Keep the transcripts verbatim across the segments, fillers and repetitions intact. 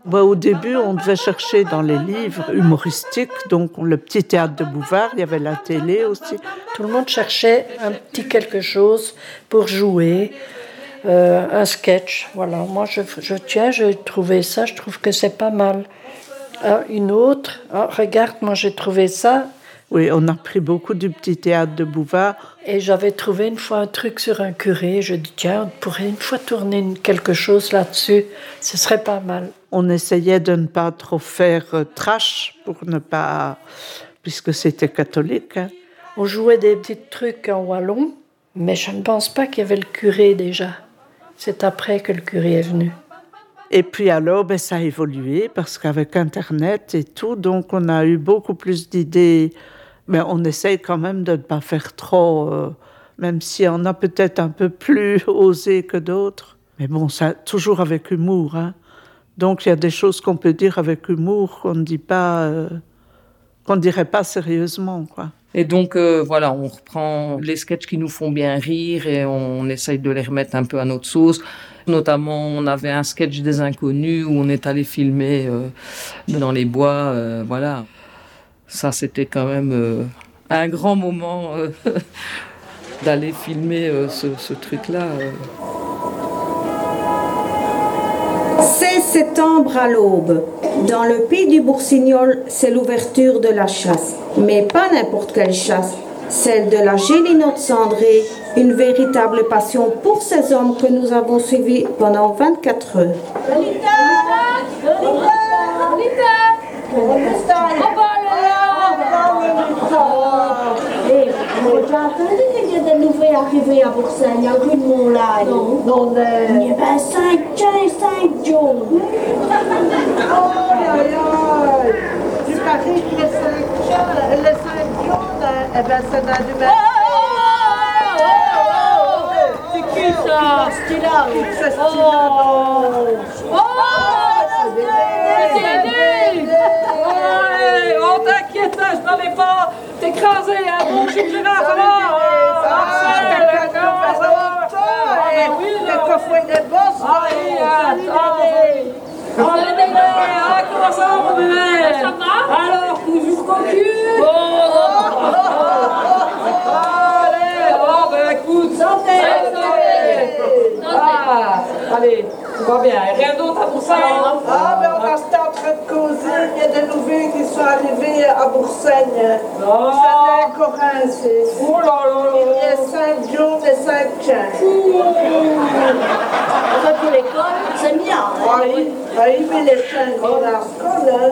Bah, au début, on devait chercher dans les livres humoristiques, donc le petit théâtre de Bouvard, il y avait la télé aussi. Tout le monde cherchait un petit quelque chose pour jouer, euh, un sketch. Voilà, moi je, je tiens, j'ai trouvé ça, je trouve que c'est pas mal. Ah, une autre, ah, regarde, moi j'ai trouvé ça. Oui, on a pris beaucoup du petit théâtre de Bouvard. Et j'avais trouvé une fois un truc sur un curé. Je dis, tiens, on pourrait une fois tourner quelque chose là-dessus. Ce serait pas mal. On essayait de ne pas trop faire euh, trash, pour ne pas... puisque c'était catholique. Hein. On jouait des petits trucs en wallon, mais je ne pense pas qu'il y avait le curé déjà. C'est après que le curé est venu. Et puis alors, ben, ça a évolué, parce qu'avec Internet et tout, donc on a eu beaucoup plus d'idées. Mais on essaye quand même de ne pas faire trop, euh, même si on a peut-être un peu plus osé que d'autres. Mais bon, ça, toujours avec humour. Hein. Donc il y a des choses qu'on peut dire avec humour qu'on ne dit pas, euh, qu'on ne dirait pas sérieusement, quoi. Et donc, euh, voilà, on reprend les sketchs qui nous font bien rire et on essaye de les remettre un peu à notre sauce. Notamment, on avait un sketch des Inconnus où on est allé filmer euh, dans les bois, euh, voilà. Ça, c'était quand même euh, un grand moment euh, d'aller filmer euh, ce, ce truc-là. Euh. seize septembre à l'aube. Dans le pays du Boursignol, c'est l'ouverture de la chasse. Mais pas n'importe quelle chasse. Celle de la Gélinotte cendrée, une véritable passion pour ces hommes que nous avons suivis pendant vingt-quatre heures. Lolita! Lolita! Lolita! J'ai entendu qu'il y a des nouvelles arrivées à Bruxelles. Il y a un coup de monde là. Non, non. Il y avait cinq quinze, cinq Jones. Oh, aïe, aïe. Tu paries que les cinq Jones, eh bien, c'est dans du même. C'est qui ça? C'est qui là? C'est qui là? Oh! Oh, t'inquiète, je n'avais pas t'écraser, hein, bon, je suis girafe, alors! Quelquefois, il est boss. Allez, attendez! Ah, comment ça va, mon bébé? Ça va? Alors, vous jusqu'au cul? Allez, oh, ben écoute, santé! Ah, allez, tout va bien, rien d'autre à Bruxelles? Ah, ben on restait en train de causer, il y a des nouvelles qui sont arrivées à Boursaigne. Oh. C'est un Corin, c'est... Oh là là là! Il y a cinq jours et cinq quinze. On va pour l'école, c'est bien. Ah oui, ah oui, mais les cinq jours à l'école, hein.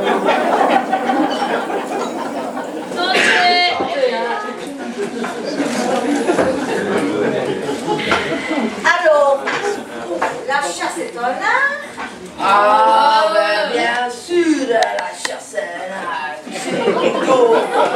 Alors, la chasse est un art? Ah, ben bien sûr, la chasse est un art. C'est l'ego,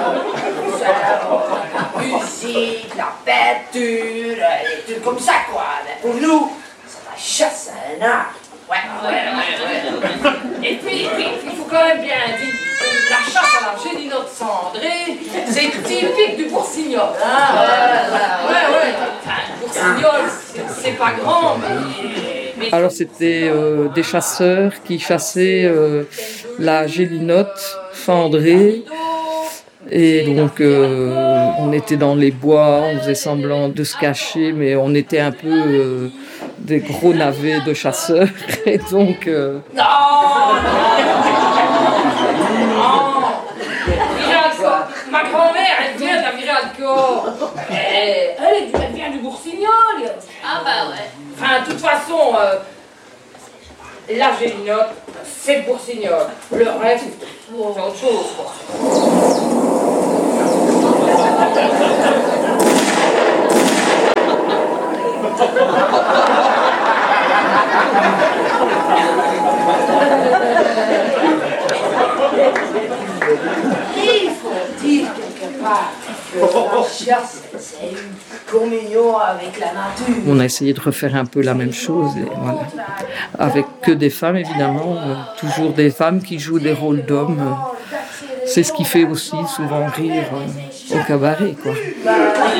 la musique, la peinture, des trucs comme ça, quoi. Mais pour nous, la chasse est un art. Ouais, ouais, ouais, ouais. Et puis, et puis, il faut quand même bien dire, la chasse à la Gélinotte cendrée, c'est typique du Boursignol. Hein, ouais, ouais, ouais. Enfin, le Boursignol, c'est, c'est pas grand, mais... mais... Alors, c'était euh, des chasseurs qui chassaient euh, la Gélinotte cendrée. Et donc, euh, on était dans les bois, on faisait semblant de se cacher, mais on était un peu euh, des gros navets de chasseurs. Et donc... Euh... Non, non, Viralco, ma grand-mère, elle vient de la Viralco. Elle, elle, elle vient du Boursignol. Ah bah ouais. Enfin, de toute façon, euh, la Gélinotte, c'est le Boursignol. Le reste, c'est autre chose, quoi. Il faut dire quelque part que la chasse, c'est une communion avec la nature. On a essayé de refaire un peu la même chose, et voilà. Avec que des femmes, évidemment, euh, toujours des femmes qui jouent des rôles d'hommes. Euh, c'est ce qui fait aussi souvent rire euh, au cabaret, quoi.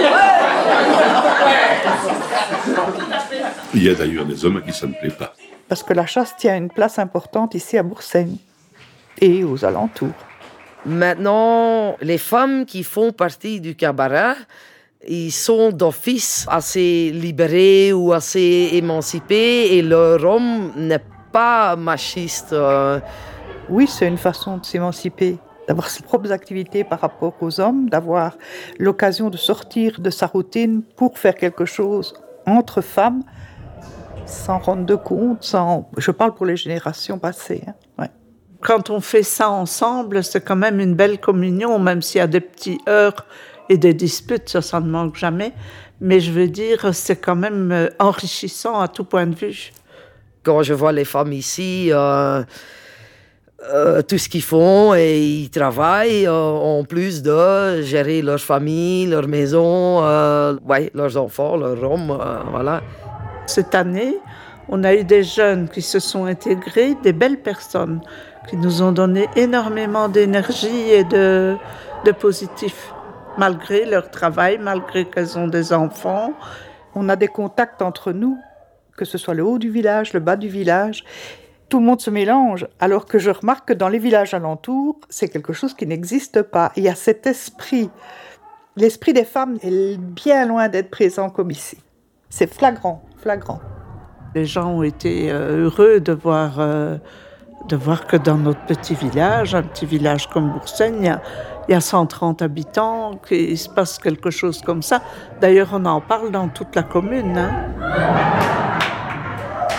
Il y a d'ailleurs des hommes à qui ça ne plaît pas. parce que la chasse tient une place importante ici à Boursaigne et aux alentours. Maintenant, les femmes qui font partie du cabaret, ils sont d'office assez libérés ou assez émancipés et leur homme n'est pas machiste. Oui, c'est une façon de s'émanciper, d'avoir ses propres activités par rapport aux hommes, d'avoir l'occasion de sortir de sa routine pour faire quelque chose entre femmes, sans rendre de compte, sans... je parle pour les générations passées. Hein. Ouais. Quand on fait ça ensemble, c'est quand même une belle communion, même s'il y a des petits heurts et des disputes, ça, ça ne manque jamais. Mais je veux dire, c'est quand même enrichissant à tout point de vue. Quand je vois les femmes ici, euh, euh, tout ce qu'ils font, et ils travaillent euh, en plus de gérer leur famille, leur maison, euh, ouais, leurs enfants, leurs hommes, euh, voilà. Cette année, on a eu des jeunes qui se sont intégrés, des belles personnes, qui nous ont donné énormément d'énergie et de, de positif, malgré leur travail, malgré qu'elles ont des enfants. On a des contacts entre nous, que ce soit le haut du village, le bas du village. Tout le monde se mélange, alors que je remarque que dans les villages alentours, c'est quelque chose qui n'existe pas. Il y a cet esprit. L'esprit des femmes est bien loin d'être présent comme ici. C'est flagrant, flagrant. Les gens ont été heureux de voir... Euh, de voir que dans notre petit village, un petit village comme Boursaigne, il y a, il y a cent trente habitants, qu'il se passe quelque chose comme ça. D'ailleurs, on en parle dans toute la commune. Hein.